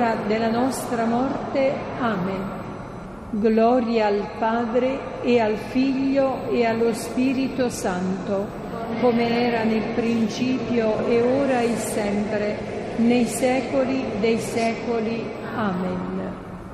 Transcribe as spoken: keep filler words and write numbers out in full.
dell'ora della nostra morte. Amen. Gloria al Padre e al Figlio e allo Spirito Santo, come era nel principio e ora e sempre, nei secoli dei secoli. Amen.